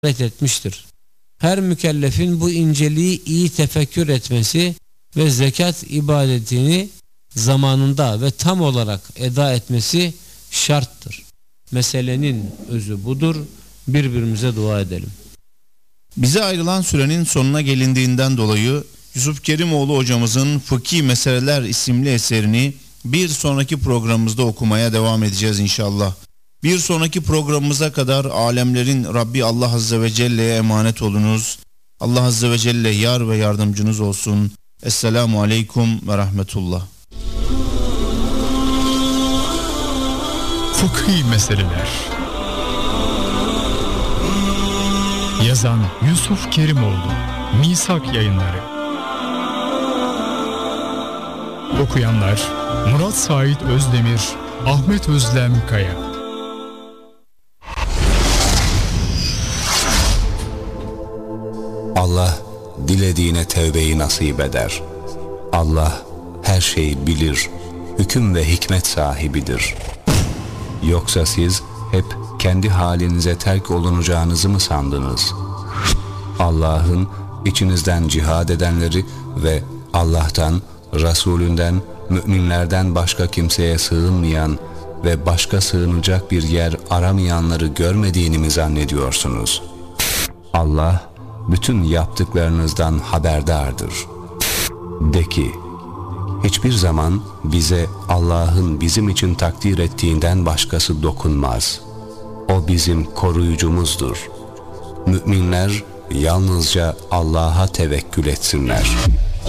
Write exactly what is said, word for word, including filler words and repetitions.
etmiştir. Her mükellefin bu inceliği iyi tefekkür etmesi ve zekat ibadetini zamanında ve tam olarak eda etmesi şarttır. Meselenin özü budur. Birbirimize dua edelim. Bize ayrılan sürenin sonuna gelindiğinden dolayı Yusuf Kerimoğlu hocamızın Fıkhi Meseleler isimli eserini bir sonraki programımızda okumaya devam edeceğiz inşallah. Bir sonraki programımıza kadar alemlerin Rabbi Allah Azze ve Celle'ye emanet olunuz. Allah Azze ve Celle yar ve yardımcınız olsun. Esselamu Aleyküm ve Rahmetullah. Fıkhi Meseleler. Yazan Yusuf Kerimoğlu, Misak Yayınları. Okuyanlar Murat Sait Özdemir, Ahmet Özlem Kaya. Allah dilediğine tevbeyi nasip eder. Allah her şeyi bilir, hüküm ve hikmet sahibidir. Yoksa siz hep kendi halinize terk olunacağınızı mı sandınız? Allah'ın içinizden cihad edenleri ve Allah'tan, Resulünden, müminlerden başka kimseye sığınmayan ve başka sığınacak bir yer aramayanları görmediğini mi zannediyorsunuz? Allah bütün yaptıklarınızdan haberdardır. De ki, hiçbir zaman bize Allah'ın bizim için takdir ettiğinden başkası dokunmaz. O bizim koruyucumuzdur. Müminler yalnızca Allah'a tevekkül etsinler.